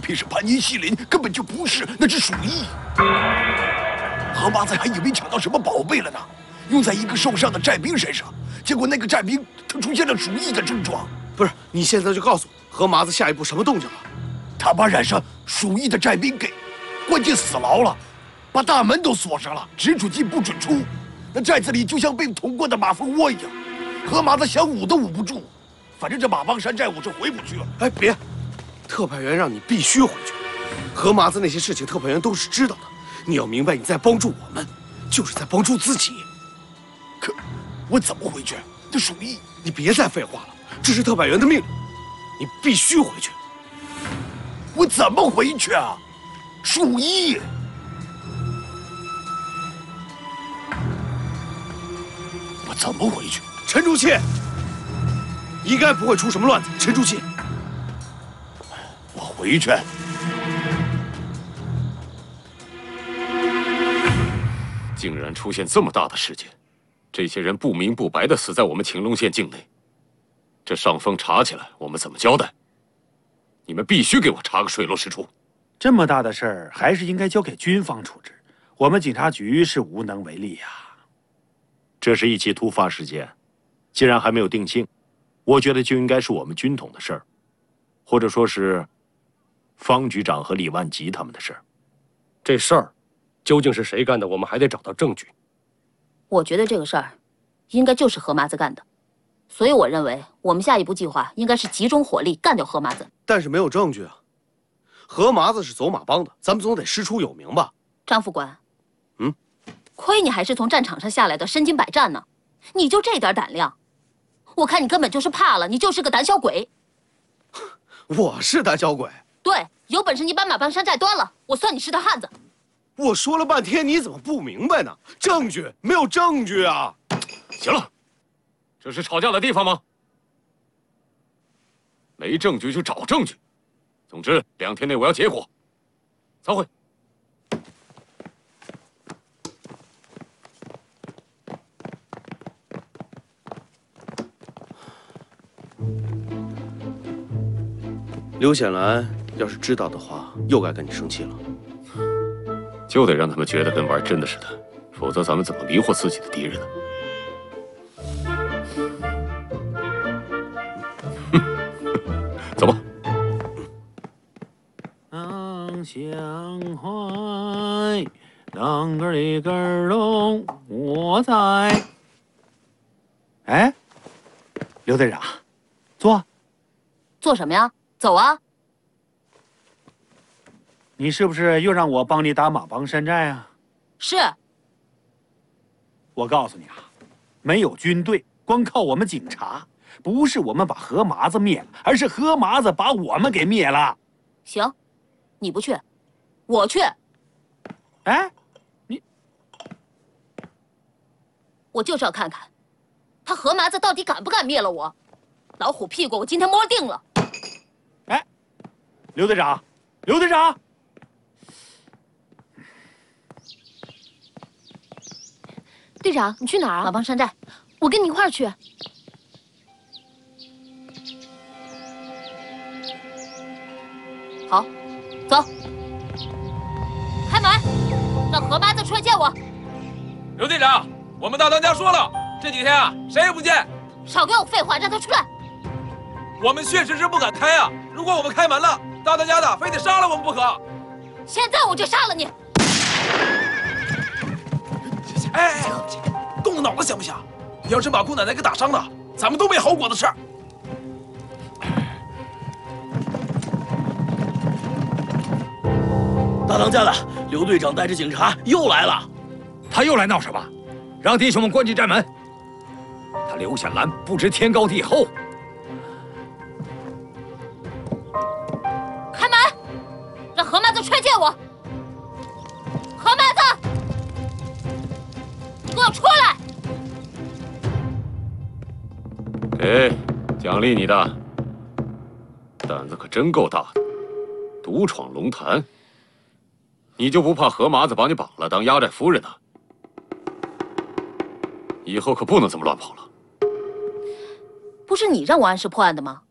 偏是盘尼西林，根本就不是，那是鼠疫。何麻子还以为抢到什么宝贝了呢，用在一个受伤的寨兵身上，结果那个寨兵他出现了鼠疫的症状。 不是，你现在就告诉我，何麻子下一步什么动静了？ 他把染上鼠疫的寨兵给关进死牢了，把大门都锁上了，只准进不准出。那寨子里就像被捅过的马蜂窝一样，何麻子想捂都捂不住。反正这马帮山寨我是回不去了。 哎，别！特派员让你必须回去。何麻子那些事情，特派员都是知道的。你要明白，你在帮助我们，就是在帮助自己。 可我怎么回去？这鼠疫…… 你别再废话了，这是特派员的命令，你必须回去。 我怎么回去啊？鼠疫！我怎么回去？ 沉住气，应该不会出什么乱子。沉住气。 我回去。 竟然出现这么大的事件，这些人不明不白的死在我们晴隆县境内，这上峰查起来，我们怎么交代？你们必须给我查个水落石出。 这么大的事儿，还是应该交给军方处置，我们警察局是无能为力呀。 这是一起突发事件，既然还没有定性，我觉得就应该是我们军统的事儿，或者说是方局长和李万吉他们的事儿。 这事儿究竟是谁干的，我们还得找到证据。 我觉得这个事儿应该就是何麻子干的，所以我认为我们下一步计划应该是集中火力干掉何麻子。 但是没有证据啊！何麻子是走马帮的，咱们总得师出有名吧？ 张副官，亏你还是从战场上下来的，身经百战呢，你就这点胆量，我看你根本就是怕了，你就是个胆小鬼。 我是胆小鬼？ 对，有本事你把马帮山寨端了，我算你是条汉子。 我说了半天，你怎么不明白呢？证据没有证据啊！ 行了，这是吵架的地方吗？没证据就找证据。总之，2天内我要结果。散会。 刘显兰要是知道的话，又该跟你生气了。 就得让他们觉得跟玩真的似的，否则咱们怎么迷惑自己的敌人呢？走吧。 相怀，啷个里个咚，我在。哎，刘队长，坐。 做什么呀？走啊！ 你是不是又让我帮你打马帮山寨啊？ 是。 我告诉你啊，没有军队，光靠我们警察，不是我们把何麻子灭了，而是何麻子把我们给灭了。 行，你不去，我去。 哎， 我就是要看看，他何麻子到底敢不敢灭了我。老虎屁股，我今天摸定了。 哎，刘队长，刘队长。 队长，你去哪儿啊？ 马帮山寨， 我跟你一块儿去。 好，走。开门，让何麻子出来见我。 刘队长，我们大当家说了，这几天啊，谁也不见。 少给我废话，让他出来。 我们确实是不敢开啊！如果我们开门了，大当家的非得杀了我们不可。 现在我就杀了你！ 哎，动了脑子想不想？要是把姑奶奶给打伤了，咱们都没好果子吃。 大当家的，刘队长带着警察又来了。 他又来闹什么？让弟兄们关进寨门。他刘显兰不知天高地厚。 开门，让何麻子出来见我。何麻子，给我出来！ 给，奖励你的。胆子可真够大的，独闯龙潭。你就不怕何麻子把你绑了当压寨夫人呢？以后可不能这么乱跑了。 不是你让我按时破案的吗？